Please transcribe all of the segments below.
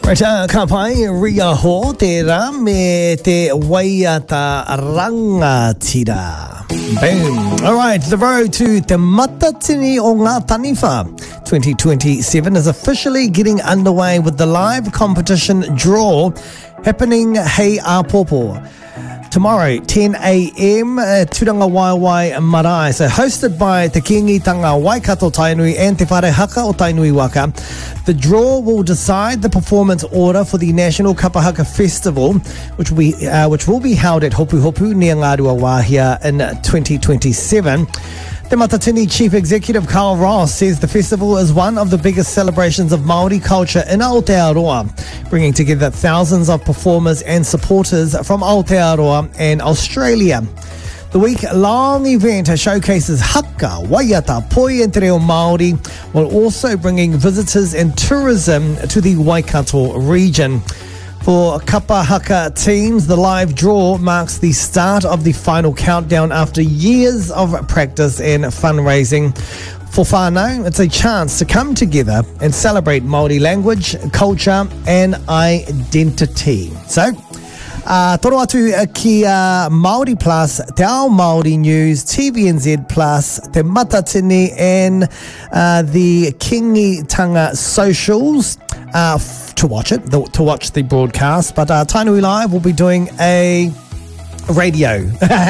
Ka pai ria ho te rā me te waiata rangatira. Boom. All right, the road to Te Matatini o Ngā Taniwha 2027 is officially getting underway with the live competition draw happening Hei Apopo. Tomorrow, 10 a.m, Turanga Waiwai Marae. So hosted by Te Kingitanga Waikato Tainui and Te Whare Haka o Tainui Waka. The draw will decide the performance order for the National Kapahaka Festival, which will be held at Hopu Hopu near Ngarua Wāhia in 2027. The Matatini Chief Executive Carl Ross says the festival is one of the biggest celebrations of Māori culture in Aotearoa, bringing together thousands of performers and supporters from Aotearoa and Australia. The week-long event showcases haka, waiata, poi and te reo Māori, while also bringing visitors and tourism to the Waikato region. For Kapahaka teams, the live draw marks the start of the final countdown after years of practice and fundraising. For whānau, it's a chance to come together and celebrate Māori language, culture and identity. So, toro atu ki Māori Plus, Te Ao Māori News, TVNZ Plus, Te Matatini and the Kingitanga socials to watch it, to watch the broadcast. But Tainui Live will be doing a radio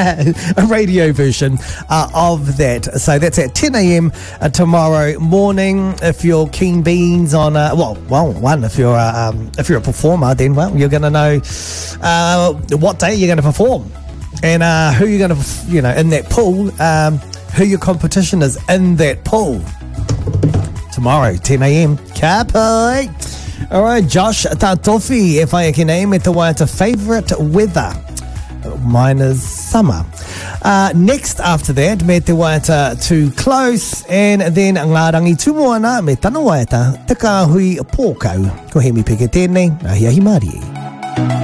version of that. So that's at 10 a.m. Tomorrow morning. If you're keen beans on if you're a performer, then you're going to know what day you're going to perform and who you're going to in that pool, who your competition is in that pool. Tomorrow 10 a.m. Ka pai. All right, Josh Tatofi, if I can name it, the favourite weather. Mine is summer. Next after that, me te waiata Too Close, and then ngā rangi tumuana me tana waiata Te Kāhui Pōkau. Ko he mi peke tēnei, ahi ahi Māori.